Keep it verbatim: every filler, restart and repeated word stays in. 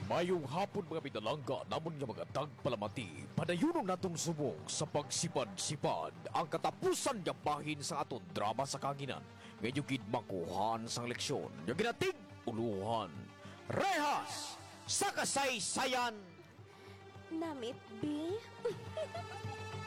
Mayong hapon mga pinalangga namon nga mga tagpalamati. Padayunon natong subong sa pagsipad-sipad ang katapusan nga bahin sa aton drama sa kanginan. Medyo gid makuhan sang leksyon. Yung ginatig uluhan. Rehas sa kasaysayan. Namit, B?